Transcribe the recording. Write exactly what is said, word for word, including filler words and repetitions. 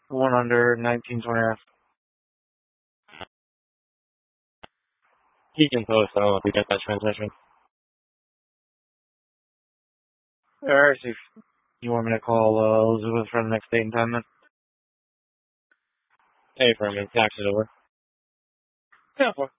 One under nineteen twenty F. He can post. I don't know if we get that transmission. Alright, so if you want me to call uh, Elizabeth for the next date and time then? Hey, Furman, tax it over. Yeah, well.